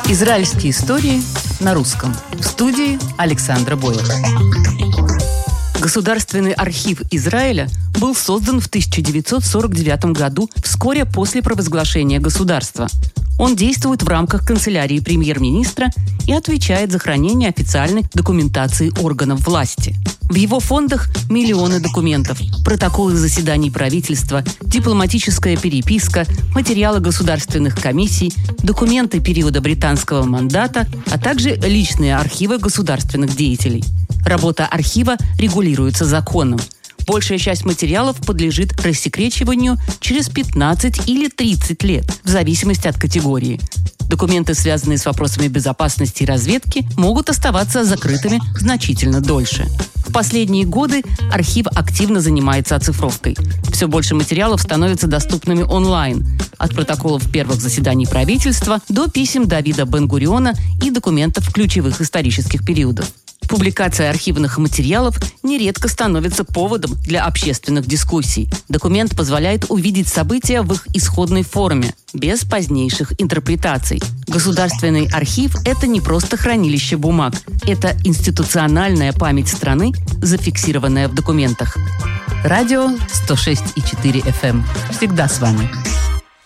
Израильские истории на русском. В студии Александра Бойлер. Государственный архив Израиля был создан в 1949 году, вскоре после провозглашения государства. Он действует в рамках канцелярии премьер-министра и отвечает за хранение официальной документации органов власти. В его фондах миллионы документов, протоколы заседаний правительства, дипломатическая переписка, материалы государственных комиссий, документы периода британского мандата, а также личные архивы государственных деятелей. Работа архива регулируется законом. Большая часть материалов подлежит рассекречиванию через 15 или 30 лет, в зависимости от категории. Документы, связанные с вопросами безопасности и разведки, могут оставаться закрытыми значительно дольше. В последние годы архив активно занимается оцифровкой. Все больше материалов становятся доступными онлайн, от протоколов первых заседаний правительства до писем Давида Бен-Гуриона и документов ключевых исторических периодов. Публикация архивных материалов нередко становится поводом для общественных дискуссий. Документ позволяет увидеть события в их исходной форме, без позднейших интерпретаций. Государственный архив – это не просто хранилище бумаг. Это институциональная память страны, зафиксированная в документах. Радио 106,4 FM. Всегда с вами.